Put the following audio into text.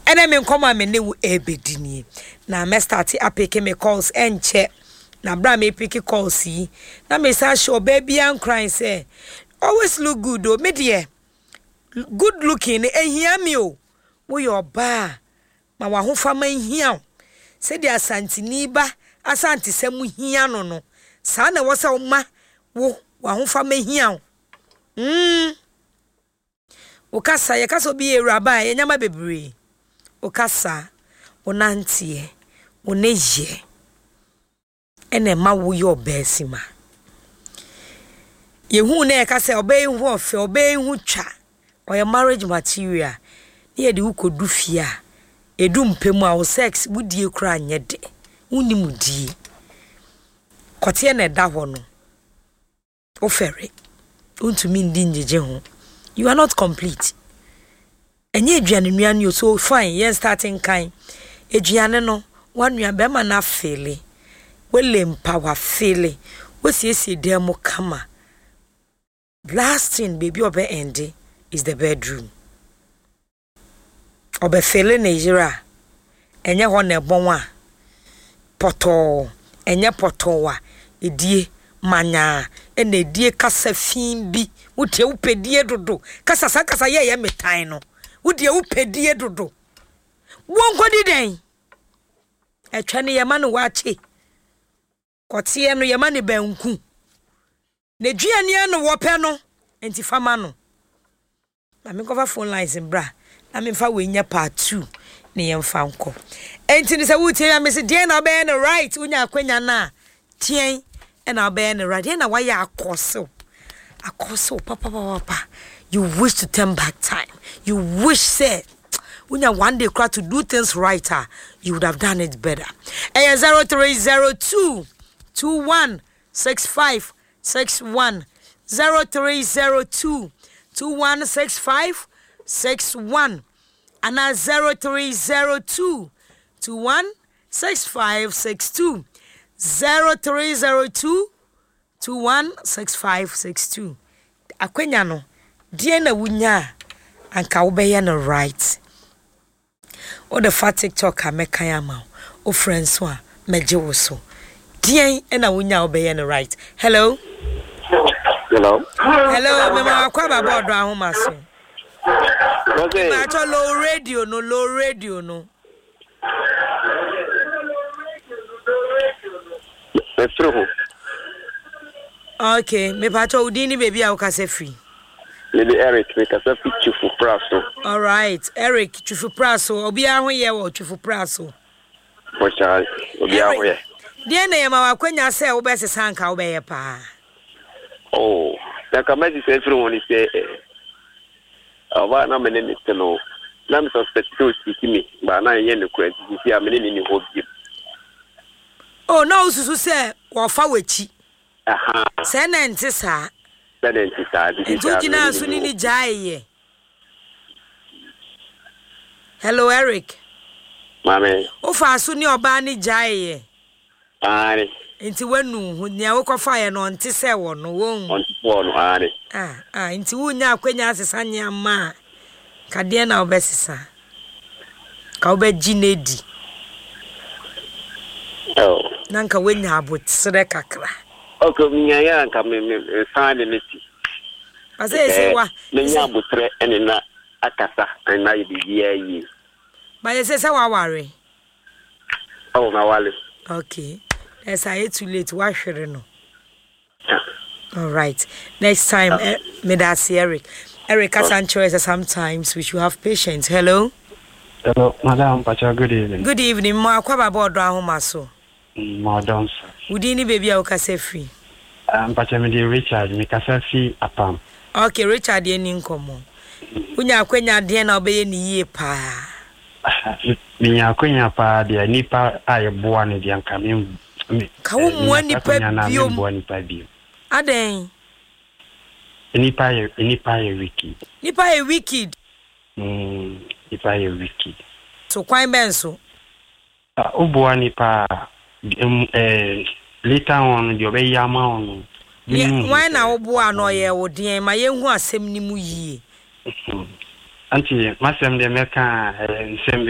ene me nkoma me ne wo ebedini na me start apeke me calls enche na bra me pick calls yi na me say show baby and crying say always look good o me dear good looking ehia me o wo your ba ma wa ho fama hia se dia santini ba asante semu hia no sa na wo se wo ma wo wa ho fama hia o kasa ye kasa obi ewraba ye nyama bebre o kasa o nantie o neje ene ma wo yo besima ye hu na ye kasa obey hu ofe obey hu twa o ye marriage material ye de ukodu fia edu mpemu a o sex wudie kura nyede uni mudie kote na da ho no o fere untumi ndi njeje ho. You are not complete. Enye eduane nuane yo so fine. Yes, starting kind. Eduane no one nuane be ma na fele. We lempower fele. We see demo kama. Blasting baby obe endi is the bedroom. Obe fele Nigeria. Enye ho ne bonwa. Poto. Enye poto wa. Edie manya. Ene die kasa fimbi. Wote upedie dodo kasa ye metan no wote upedie dodo wonko di den etwane ye ma no wache kote no ye ma ne banku ne duane no wope no enti fama no na me cover phone lines in bra na me fa we nya part 2 ne ye mfa nko enti ne se wote ya me se die na be no right unya akwanya na tien e na be no right e na wa ya akoso akoso papa you wish to turn back time, you wish say when you one day try to do things right, you would have done it better. 0302 216561 0302 216561 and 0302 216562 0302 216562 akwenya no die na wunya anka wo be no right o the fat TikTok amekan ama o friends wa meje wo so die na wunya wo be no right. Hello me ma kwa ba board ahoma so okay ma to low radio no okay, me pato udini baby a ukase free. Lady Eric, me kasa fi Chifu Praso. All right, Eric Chifu Praso, obi a ho ye wo Chifu Praso. Pocha, obi a ho ye. Die na ye ma wakwanya se wo be sesa nka wo be ye pa. Oh, na kama di se free woni se awa na me ne no. Na me suspect to see me, ba na ye ne kura di fi a me ne ni hobi. Oh, no susu se wo fa wachi. Aha. Senenti sa. Jujina suni ni jaye. Hello Eric. Mame. Ofa suni oba ni jaye. Ari. Enti wenu nya wokofa ye no nte se wo no won. Onti po no ari. Enti wunya akwanya asesa nya ma. Kade na obesisa. Ka obejinedi. Oh. Nanka wenya abotsere kakra. Okay, minya nka me sign me ti. Ase se wa. Menya abotre ene na akasa na yibia yi. Ba ye se wa ware. Oh, na wale. Okay. Yes, I too late wa hwere no. All right. Next time me da see Eric. Eric Sanchez sometimes we should have patience. Hello. Hello, Madam Pacha, good evening. Good evening. Ma kwa ba board ahoma so. Madam. Udini baby a ukase free. Pacha me di Richard, me kasa fi apam. Okay, Richard ye ni nkomo. Unya akwenya de na obeye ni yie pa. Me akwenya pa de nipa ayeboa ne de anka me. Ka wo mo nipa bio. Aden. Nipa ye wicked. Nipa ye wicked. Nipa ye wicked. So kwan benso. Oboa nipa later on the obey yama on. Why now oboa no ye wo den ma ye hu asem ni mu yie. Auntie, masem de meka nsem